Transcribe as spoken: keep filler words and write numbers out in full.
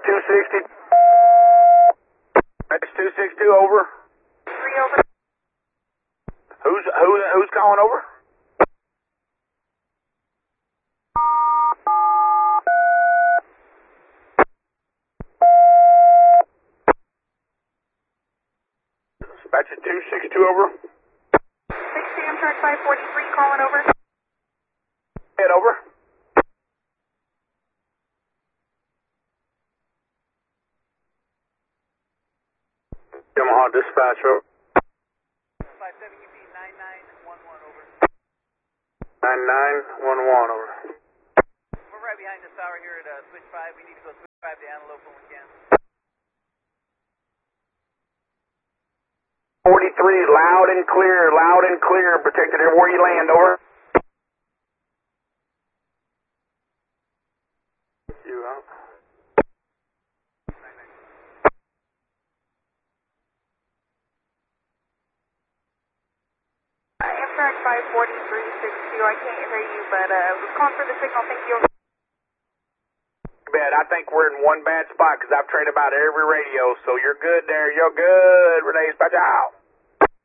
two sixty. That's two sixty-two, over. Three over. Who's, who, who's calling over? Dispatcher two sixty-two, over. sixty, I'm track five forty-three, calling over. Head over. Yamaha dispatcher. five seven U P nine nine one one, over. nine nine one one, over. We're right behind this tower here at uh, switch five. We need to go switch five to Antelope when we can. forty-three, loud and clear, loud and clear. Protected everywhere you land, over. You out. Amtrak five forty-three sixty-two, I can't hear you, but uh, was calling for the signal, thank you. Bad. I think we're in one bad spot because I've traded about every radio, so you're good there. You're good. Renee, dispatch out.